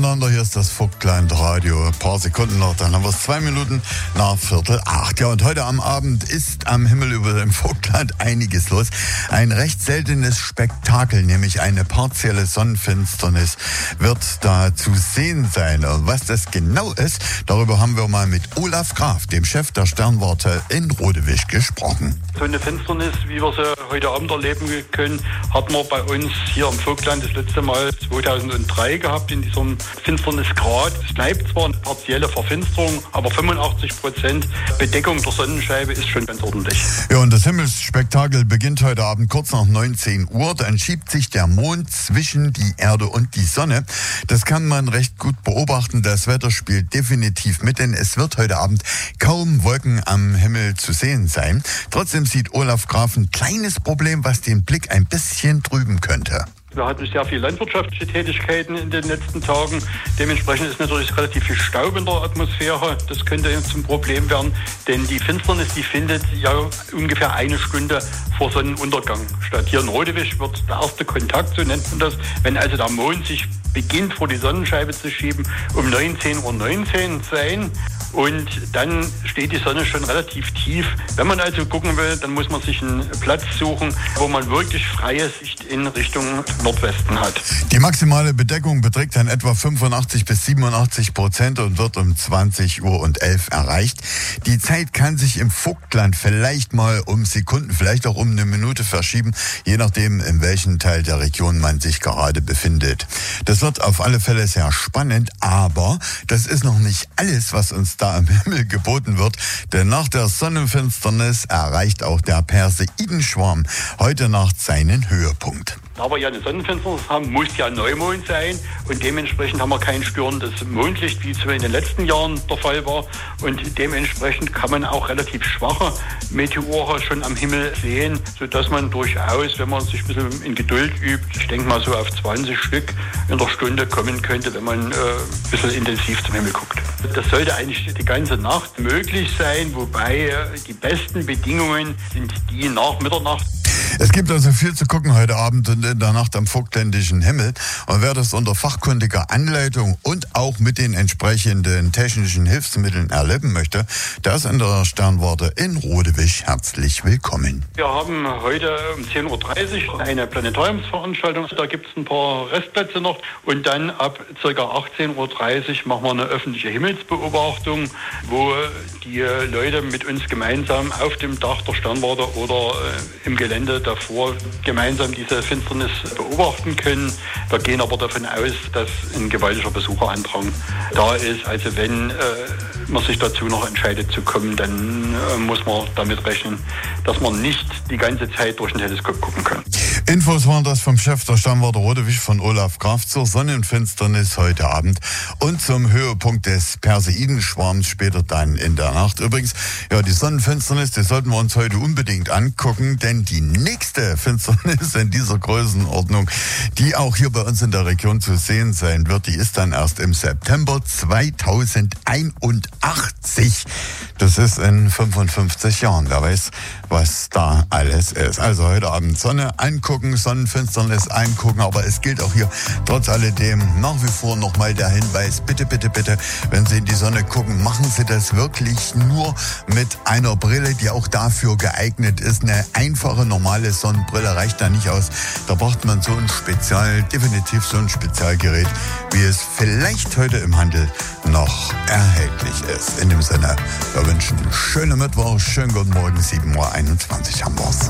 miteinander, hier ist das Vogtland Radio. Ein paar Sekunden noch, dann haben wir es 2 Minuten nach 7:45. Ja, und heute am Abend ist am Himmel über dem Vogtland einiges los. Ein recht seltenes Spektakel, nämlich eine partielle Sonnenfinsternis, wird da zu sehen sein. Und was das genau ist, darüber haben wir mal mit Olaf Graf, dem Chef der Sternwarte in Rodewisch, gesprochen. So eine Finsternis, wie wir sie heute Abend erleben können, hatten wir bei uns hier im Vogtland das letzte Mal 2003 gehabt in diesem Finsternisgrad. Es bleibt zwar eine partielle Verfinsterung, aber 85% Bedeckung der Sonnenscheibe ist schon ganz ordentlich. Ja, und das Himmelsspektakel beginnt heute Abend kurz nach 19 Uhr. Dann schiebt sich der Mond zwischen die Erde und die Sonne. Das kann man recht gut beobachten. Das Wetter spielt definitiv mit, denn es wird heute Abend kaum Wolken am Himmel zu sehen sein. Trotzdem sieht Olaf Graf ein kleines Problem, was den Blick ein bisschen trüben könnte. Wir hatten sehr viele landwirtschaftliche Tätigkeiten in den letzten Tagen. Dementsprechend ist natürlich relativ viel Staub in der Atmosphäre. Das könnte zum Problem werden, denn die Finsternis, die findet ja ungefähr 1 Stunde vor Sonnenuntergang statt. Hier in Rodewisch wird der erste Kontakt, so nennt man das, wenn also der Mond sich beginnt vor die Sonnenscheibe zu schieben, um 19:19 Uhr sein. Und dann steht die Sonne schon relativ tief. Wenn man also gucken will, dann muss man sich einen Platz suchen, wo man wirklich freie Sicht in Richtung Nordwesten hat. Die maximale Bedeckung beträgt dann etwa 85-87% und wird um 20:11 Uhr erreicht. Die Zeit kann sich im Vogtland vielleicht mal um Sekunden, vielleicht auch um 1 Minute verschieben, je nachdem, in welchem Teil der Region man sich gerade befindet. Das wird auf alle Fälle sehr spannend, aber das ist noch nicht alles, was uns da am Himmel geboten wird, denn nach der Sonnenfinsternis erreicht auch der Perseidenschwarm heute Nacht seinen Höhepunkt. Da wir ja eine Sonnenfinsternis haben, muss ja Neumond sein und dementsprechend haben wir kein störendes Mondlicht, wie es in den letzten Jahren der Fall war, und dementsprechend kann man auch relativ schwache Meteore schon am Himmel sehen, sodass man durchaus, wenn man sich ein bisschen in Geduld übt, ich denke mal so auf 20 Stück in der Stunde kommen könnte, wenn man ein bisschen intensiv zum Himmel guckt. Das sollte eigentlich die ganze Nacht möglich sein, wobei die besten Bedingungen sind die nach Mitternacht. Es gibt also viel zu gucken heute Abend und in der Nacht am vogtländischen Himmel. Und wer das unter fachkundiger Anleitung und auch mit den entsprechenden technischen Hilfsmitteln erleben möchte, der ist in der Sternwarte in Rodewisch herzlich willkommen. Wir haben heute um 10:30 Uhr eine Planetariumsveranstaltung. Da gibt es ein paar Restplätze noch. Und dann ab ca. 18:30 Uhr machen wir eine öffentliche Himmelsbeobachtung, wo die Leute mit uns gemeinsam auf dem Dach der Sternwarte oder im Gelände davor gemeinsam diese Finsternis beobachten können. Wir gehen aber davon aus, dass ein gewaltiger Besucherandrang da ist. Also wenn man sich dazu noch entscheidet zu kommen, dann muss man damit rechnen, dass man nicht die ganze Zeit durch ein Teleskop gucken kann. Infos waren das vom Chef der Sternwarte Rodewisch von Olaf Graf zur Sonnenfinsternis heute Abend und zum Höhepunkt des Perseidenschwarms später dann in der Nacht. Übrigens, ja, die Sonnenfinsternis, die sollten wir uns heute unbedingt angucken, denn die nächste Finsternis in dieser Größenordnung, die auch hier bei uns in der Region zu sehen sein wird, die ist dann erst im September 2081. Das ist in 55 Jahren. Wer weiß, was da alles ist. Also heute Abend Sonne angucken, Sonnenfinsternis angucken, aber es gilt auch hier trotz alledem nach wie vor nochmal der Hinweis, bitte, bitte, bitte, wenn Sie in die Sonne gucken, machen Sie das wirklich nur mit einer Brille, die auch dafür geeignet ist. Eine einfache, normale Sonnenbrille reicht da nicht aus. Da braucht man so ein definitiv so ein Spezialgerät, wie es vielleicht heute im Handel noch erhältlich ist. In dem Sinne, wir wünschen schöne Mittwoch, schönen guten Morgen, 7:21 Uhr haben wir's.